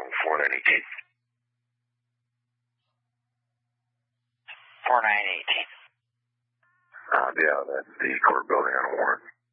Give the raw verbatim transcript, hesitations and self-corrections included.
four nine eighteen. four nine eighteen. Uh, yeah, that's the court building on a warrant.